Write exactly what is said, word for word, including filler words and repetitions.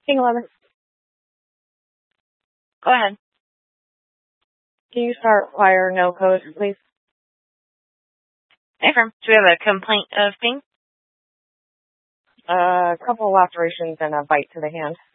King eleven. Go ahead. Can you start fire no code, please? Affirm. Do we have a complaint of ping? A couple lacerations and a bite to the hand.